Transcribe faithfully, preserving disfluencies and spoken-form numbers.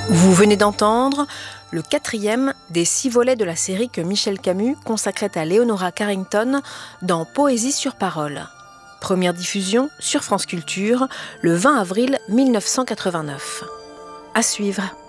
Vous venez d'entendre le quatrième des six volets de la série que Michel Camus consacrait à Leonora Carrington dans Poésie sur parole. Première diffusion sur France Culture le vingt avril mille neuf cent quatre-vingt-neuf. À suivre.